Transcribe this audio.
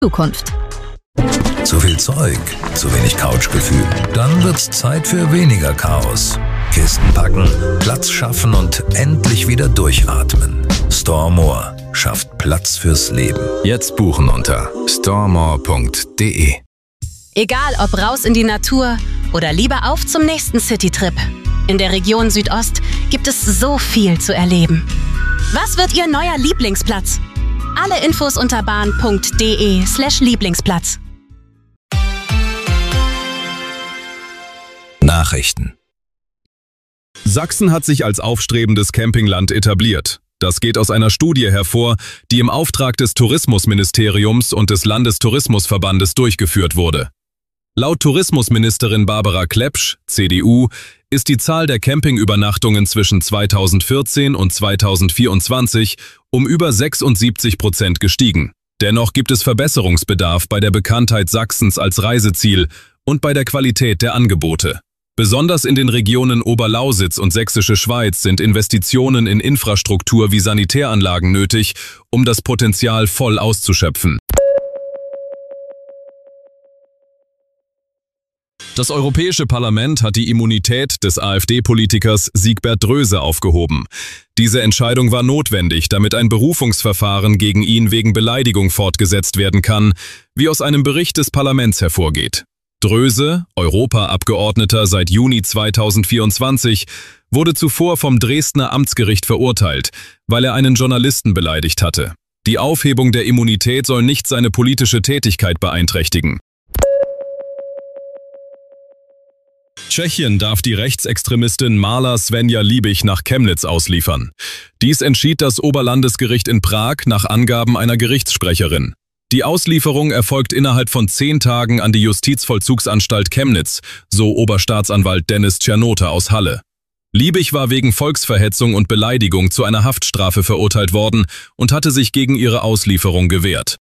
Zukunft. Zu viel Zeug, zu wenig Couchgefühl. Dann wird's Zeit für weniger Chaos. Kisten packen, Platz schaffen und endlich wieder durchatmen. Storemore schafft Platz fürs Leben. Jetzt buchen unter storemore.de. Egal ob raus in die Natur oder lieber auf zum nächsten Citytrip. In der Region Südost gibt es so viel zu erleben. Was wird Ihr neuer Lieblingsplatz? Alle Infos unter bahn.de/Lieblingsplatz. Nachrichten. Sachsen hat sich als aufstrebendes Campingland etabliert. Das geht aus einer Studie hervor, die im Auftrag des Tourismusministeriums und des Landestourismusverbandes durchgeführt wurde. Laut Tourismusministerin Barbara Klepsch, CDU, ist die Zahl der Campingübernachtungen zwischen 2014 und 2024 um über 76% gestiegen. Dennoch gibt es Verbesserungsbedarf bei der Bekanntheit Sachsens als Reiseziel und bei der Qualität der Angebote. Besonders in den Regionen Oberlausitz und Sächsische Schweiz sind Investitionen in Infrastruktur wie Sanitäranlagen nötig, um das Potenzial voll auszuschöpfen. Das Europäische Parlament hat die Immunität des AfD-Politikers Siegbert Dröse aufgehoben. Diese Entscheidung war notwendig, damit ein Berufungsverfahren gegen ihn wegen Beleidigung fortgesetzt werden kann, wie aus einem Bericht des Parlaments hervorgeht. Dröse, Europaabgeordneter seit Juni 2024, wurde zuvor vom Dresdner Amtsgericht verurteilt, weil er einen Journalisten beleidigt hatte. Die Aufhebung der Immunität soll nicht seine politische Tätigkeit beeinträchtigen. Tschechien darf die Rechtsextremistin Marla Svenja Liebig nach Chemnitz ausliefern. Dies entschied das Oberlandesgericht in Prag nach Angaben einer Gerichtssprecherin. Die Auslieferung erfolgt innerhalb von 10 Tagen an die Justizvollzugsanstalt Chemnitz, so Oberstaatsanwalt Dennis Czernota aus Halle. Liebig war wegen Volksverhetzung und Beleidigung zu einer Haftstrafe verurteilt worden und hatte sich gegen ihre Auslieferung gewehrt.